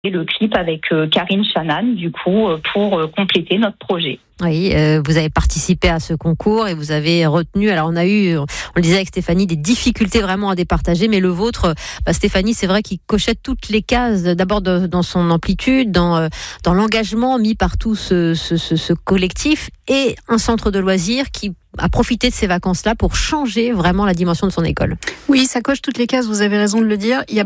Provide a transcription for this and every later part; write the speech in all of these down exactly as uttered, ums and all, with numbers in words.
le clip avec euh, Karine Chanan, du coup, euh, pour euh, compléter notre projet. Oui, euh, vous avez participé à ce concours et vous avez retenu, alors on a eu, on le disait avec Stéphanie, des difficultés vraiment à départager, mais le vôtre, bah Stéphanie, c'est vrai qu'il cochait toutes les cases, d'abord de, dans son amplitude, dans, euh, dans l'engagement mis par tout ce, ce, ce, ce collectif, et un centre de loisirs qui a profité de ces vacances-là pour changer vraiment la dimension de son école. Oui, ça coche toutes les cases, vous avez raison de le dire. Il y a,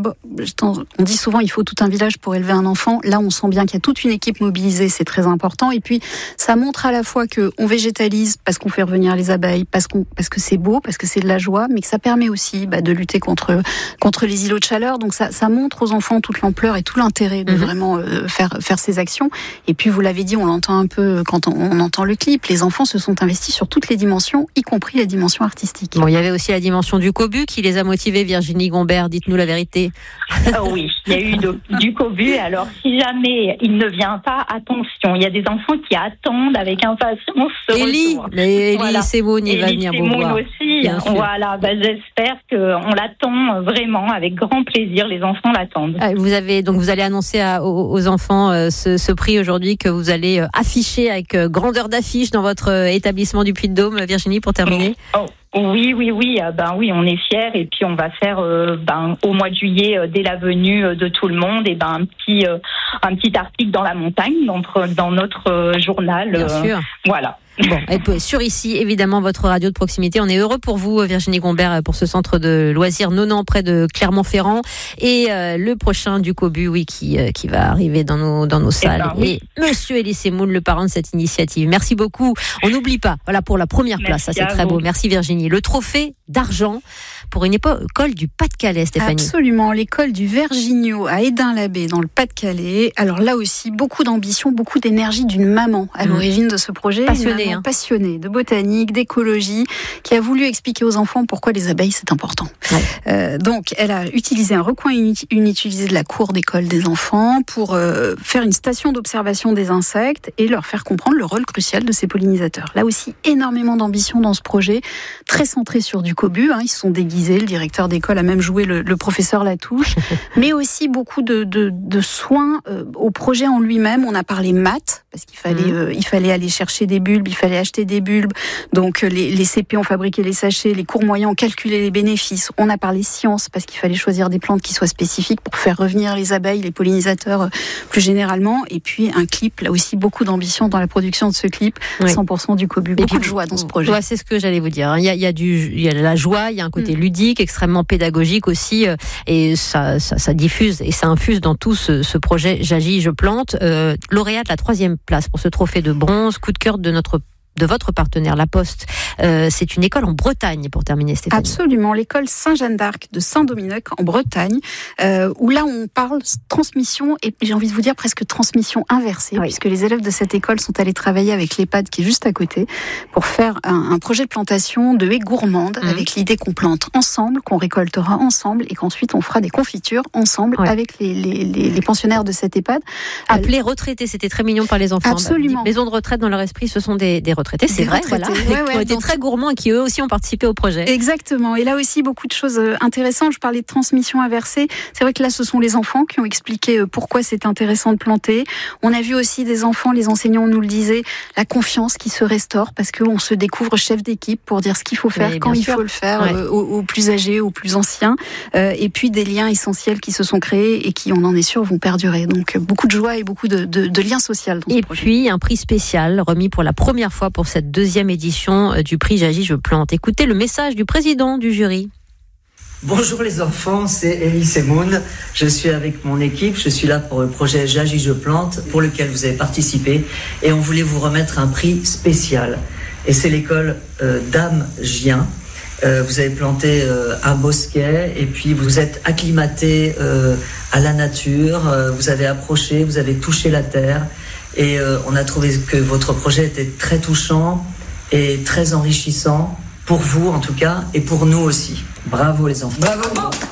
on dit souvent il faut tout un village pour élever un enfant. Là, on sent bien qu'il y a toute une équipe mobilisée, c'est très important. Et puis, ça montre à la fois qu'on végétalise parce qu'on fait revenir les abeilles, parce, qu'on, parce que c'est beau, parce que c'est de la joie, mais que ça permet aussi bah, de lutter contre, contre les îlots de chaleur. Donc ça, ça montre aux enfants toute l'ampleur et tout l'intérêt de mmh. vraiment euh, faire, faire ces actions. Et puis, vous l'avez dit, on l'entend un peu quand on, on entend le clip, les enfants se sont investis sur toutes les dimensions, y compris la dimension artistique. Bon, il y avait aussi la dimension du cobu qui les a motivés. Virginie Gombert, dites-nous la vérité. Oh oui, il y a eu de, du cobu. Alors, si jamais il ne vient pas, attention, il y a des enfants qui attendent avec impatience ce Élie, retour. mais Élie voilà. Semoun, il va venir vous voir. Aussi. Voilà, bah, j'espère qu'on l'attend vraiment avec grand plaisir. Les enfants l'attendent. Ah, vous avez donc vous allez annoncer à, aux, aux enfants euh, ce, ce prix aujourd'hui que vous allez euh, afficher avec euh, grandeur d'affiche dans votre euh, établissement du Puy-de-Dôme. Virginie, pour terminer. Oh. Oui, oui, oui. Ben oui, on est fiers et puis on va faire euh, ben au mois de juillet, euh, dès la venue euh, de tout le monde, et ben un petit euh, un petit article dans la montagne, dans notre dans notre euh, journal. Bien euh, sûr. Voilà. Bon, et sur ici, évidemment, votre radio de proximité. On est heureux pour vous, Virginie Gombert, pour ce centre de loisirs Nonan près de Clermont-Ferrand, et euh, le prochain du Cobu, oui, qui euh, qui va arriver dans nos dans nos salles. Et, ben, oui. et Monsieur Elie Semoun, le parrain de cette initiative. Merci beaucoup. On n'oublie pas. Voilà pour la première place. Merci, ça c'est très beau. Merci Virginie. Le trophée d'argent pour une école du Pas-de-Calais, Stéphanie. Absolument, l'école du Vergignaud à Édin-l'Abbé dans le Pas-de-Calais. Alors là aussi, beaucoup d'ambition, beaucoup d'énergie d'une maman à mmh. l'origine de ce projet. Passionnée, hein. Passionnée de botanique, d'écologie, qui a voulu expliquer aux enfants pourquoi les abeilles c'est important. Ouais. Euh, donc, elle a utilisé un recoin inutilisé de la cour d'école des enfants pour euh, faire une station d'observation des insectes et leur faire comprendre le rôle crucial de ces pollinisateurs. Là aussi, énormément d'ambition dans ce projet, très centré sur du cobu. Hein, ils se sont déguisés, le directeur d'école a même joué le, le professeur Latouche, mais aussi beaucoup de, de, de soins euh, au projet en lui-même. On a parlé maths, parce qu'il fallait, mmh. euh, il fallait aller chercher des bulbes, il fallait acheter des bulbes. Donc les, les C P ont fabriqué les sachets, les cours moyens ont calculé les bénéfices. On a parlé sciences, parce qu'il fallait choisir des plantes qui soient spécifiques pour faire revenir les abeilles, les pollinisateurs euh, plus généralement. Et puis un clip, là aussi beaucoup d'ambition dans la production de ce clip, oui. cent pour cent du cobu. Beaucoup puis, de joie dans ce projet. Ouais, c'est ce que j'allais vous dire. Il y a, il y a du, il y a de la joie, il y a un côté mmh. ludique, extrêmement pédagogique aussi, euh, et ça, ça, ça diffuse et ça infuse dans tout ce, ce projet J'agis, je plante. Euh, lauréate la troisième place pour ce trophée de bronze, coup de cœur de notre de votre partenaire, La Poste. Euh, c'est une école en Bretagne, pour terminer, Stéphanie. Absolument, l'école Saint-Jeanne d'Arc de Saint-Dominique en Bretagne, euh, où là on parle transmission, et j'ai envie de vous dire presque transmission inversée, oui. puisque les élèves de cette école sont allés travailler avec l'EHPAD qui est juste à côté, pour faire un, un projet de plantation de haies gourmandes, mmh. avec l'idée qu'on plante ensemble, qu'on récoltera ensemble, et qu'ensuite on fera des confitures ensemble oui. avec les, les, les, les pensionnaires de cette EHPAD. Appelés retraités, c'était très mignon par les enfants. Absolument. Maison de retraite, dans leur esprit, ce sont des, des retraités. Retraités, c'est des vrai, retraités. Voilà, ouais, ouais, qui ont été donc... très gourmands et qui eux aussi ont participé au projet. Exactement, et là aussi beaucoup de choses intéressantes. Je parlais de transmission inversée. C'est vrai que là, ce sont les enfants qui ont expliqué pourquoi c'est intéressant de planter. On a vu aussi des enfants, les enseignants nous le disaient, la confiance qui se restaure parce qu'on se découvre chef d'équipe pour dire ce qu'il faut faire, mais quand il sûr. faut le faire, ouais. euh, aux, aux plus âgés, aux plus anciens, euh, et puis des liens essentiels qui se sont créés et qui, on en est sûr, vont perdurer. Donc beaucoup de joie et beaucoup de, de, de liens sociaux dans ce et projet. Et puis un prix spécial remis pour la première fois pour cette deuxième édition du prix J'agis, je plante. Écoutez le message du président du jury. Bonjour les enfants, c'est Elie Semoun. Je suis avec mon équipe, je suis là pour le projet J'agis, je plante, pour lequel vous avez participé, et on voulait vous remettre un prix spécial. Et c'est l'école euh, Dame Gien. Euh, vous avez planté euh, un bosquet, et puis vous êtes acclimaté euh, à la nature, euh, vous avez approché, vous avez touché la terre. Et euh, on a trouvé que votre projet était très touchant et très enrichissant, pour vous en tout cas, et pour nous aussi. Bravo les enfants. Bravo.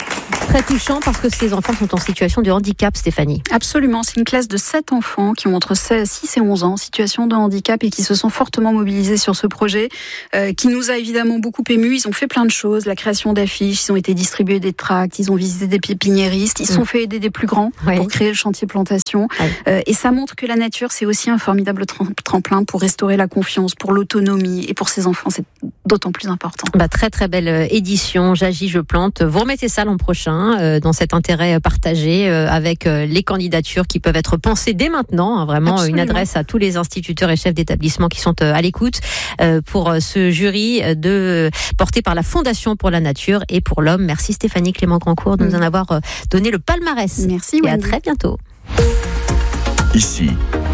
Très touchant parce que ces enfants sont en situation de handicap, Stéphanie. Absolument, c'est une classe de sept enfants qui ont entre six et onze ans en situation de handicap et qui se sont fortement mobilisés sur ce projet euh, qui nous a évidemment beaucoup émus. Ils ont fait plein de choses, la création d'affiches, ils ont été distribués des tracts, ils ont visité des pépiniéristes, ils se mmh. sont fait aider des plus grands oui. pour créer le chantier plantation. Oui. Euh, et ça montre que la nature, c'est aussi un formidable tremplin pour restaurer la confiance, pour l'autonomie et pour ces enfants, c'est d'autant plus important. Bah, très très belle édition, J'agis, je plante. Vous remettez ça l'an prochain euh, dans cet intérêt partagé euh, avec euh, les candidatures qui peuvent être pensées dès maintenant. Hein, vraiment Absolument. Une adresse à tous les instituteurs et chefs d'établissement qui sont euh, à l'écoute euh, pour euh, ce jury de euh, porté par la Fondation pour la Nature et pour l'Homme. Merci Stéphanie Clément Grandcourt de mmh. nous en avoir euh, donné le palmarès. Merci. Et Wendy. À très bientôt. Ici,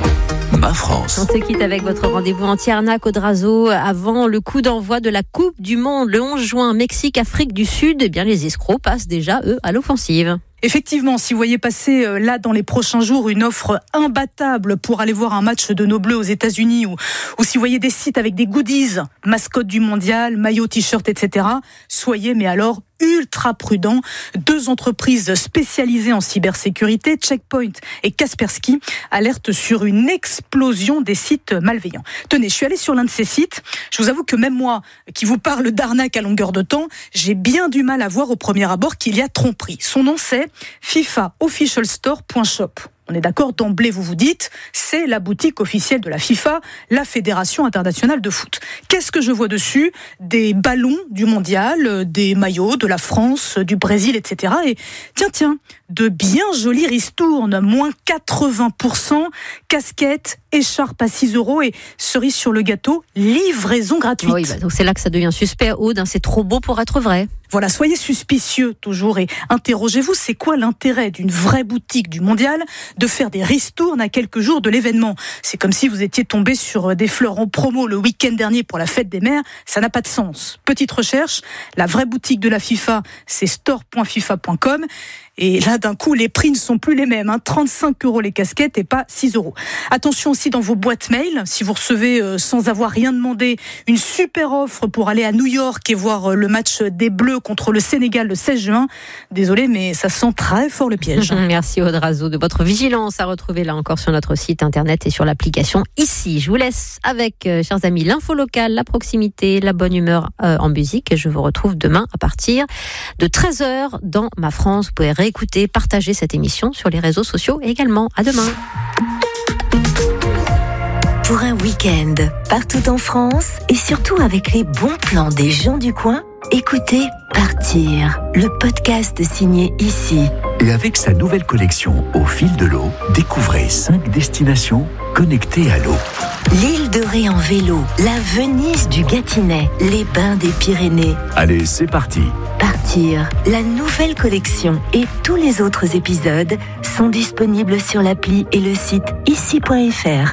Ma France. On se quitte avec votre rendez-vous en Tiernac au Drazo avant le coup d'envoi de la Coupe du Monde le onze juin, Mexique, Afrique du Sud. Eh bien, les escrocs passent déjà, eux, à l'offensive. Effectivement, si vous voyez passer euh, là dans les prochains jours une offre imbattable pour aller voir un match de nos Bleus aux États-Unis ou, ou si vous voyez des sites avec des goodies, mascotte du mondial, maillot, t-shirt, et cetera, soyez mais alors ultra prudents. Deux entreprises spécialisées en cybersécurité, Checkpoint et Kaspersky, alertent sur une explosion des sites malveillants. Tenez, je suis allée sur l'un de ces sites. Je vous avoue que même moi, qui vous parle d'arnaque à longueur de temps, j'ai bien du mal à voir au premier abord qu'il y a tromperie. Son nom, c'est FIFA Official Store point shop. On est d'accord, d'emblée, vous vous dites, c'est la boutique officielle de la FIFA, la Fédération internationale de foot. Qu'est-ce que je vois dessus ? Des ballons du mondial, des maillots de la France, du Brésil, et cetera. Et tiens, tiens, de bien jolies ristournes, moins quatre-vingts pour cent, casquettes, écharpes à six euros et cerise sur le gâteau, livraison gratuite. Oui, bah, donc c'est là que ça devient suspect, Aude, hein, c'est trop beau pour être vrai. Voilà, soyez suspicieux toujours et interrogez-vous, c'est quoi l'intérêt d'une vraie boutique du mondial de faire des ristournes à quelques jours de l'événement ? C'est comme si vous étiez tombé sur des fleurs en promo le week-end dernier pour la fête des mères, ça n'a pas de sens. Petite recherche, la vraie boutique de la FIFA, c'est store point fifa point com. Et là, d'un coup, les prix ne sont plus les mêmes. Hein. trente-cinq euros les casquettes et pas six euros. Attention aussi dans vos boîtes mail, si vous recevez, euh, sans avoir rien demandé, une super offre pour aller à New York et voir euh, le match des Bleus contre le Sénégal le seize juin. Désolé, mais ça sent très fort le piège. Merci Aude Razo de votre vigilance à retrouver là encore sur notre site internet et sur l'application Ici. Je vous laisse avec, euh, chers amis, l'info locale, la proximité, la bonne humeur euh, en musique. Et je vous retrouve demain à partir de treize heures dans Ma France. Vous pouvez réécouter, partager cette émission sur les réseaux sociaux également. À demain. Pour un week-end partout en France et surtout avec les bons plans des gens du coin, écoutez Partir, le podcast signé Ici. Et avec sa nouvelle collection Au fil de l'eau, découvrez cinq destinations connectées à l'eau. L'île de Ré en vélo, la Venise du Gâtinais, les bains des Pyrénées. Allez, c'est parti. Partir, la nouvelle collection et tous les autres épisodes sont disponibles sur l'appli et le site ici point f r.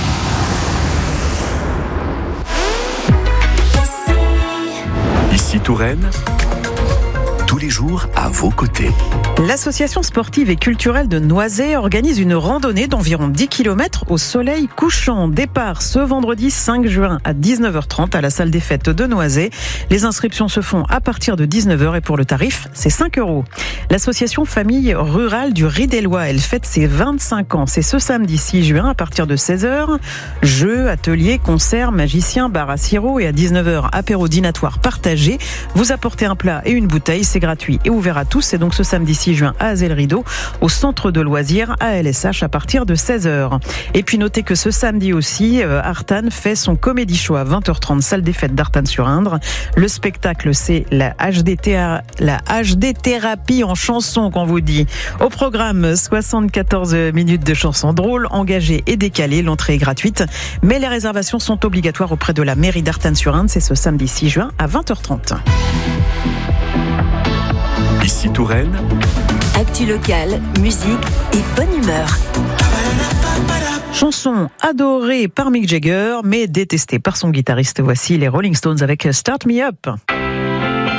Ici Touraine, tous les jours à vos côtés. L'association sportive et culturelle de Noisey organise une randonnée d'environ dix kilomètres au soleil couchant. Départ ce vendredi cinq juin à dix-neuf heures trente à la salle des fêtes de Noisey. Les inscriptions se font à partir de dix-neuf heures et pour le tarif, c'est cinq euros. L'association Famille Rurale du Ridélois, elle fête ses vingt-cinq ans. C'est ce samedi six juin à partir de seize heures. Jeux, ateliers, concerts, magiciens, bar à sirop et à dix-neuf heures, apéro dînatoire partagé. Vous apportez un plat et une bouteille, c'est gratuit et ouvert à tous. C'est donc ce samedi six juin à Azel-Rideau, au centre de loisirs A L S H à partir de seize heures. Et puis notez que ce samedi aussi, Artan fait son comédie show à vingt heures trente, salle des fêtes d'Artan-sur-Indre. Le spectacle, c'est la H D T A, la H D thérapie en chanson qu'on vous dit. Au programme, soixante-quatorze minutes de chansons drôles, engagées et décalées. L'entrée est gratuite, mais les réservations sont obligatoires auprès de la mairie d'Artan-sur-Indre. C'est ce samedi six juin à vingt heures trente. Ici Touraine, actu locale, musique et bonne humeur. Chanson adorée par Mick Jagger, mais détestée par son guitariste. Voici les Rolling Stones avec Start Me Up.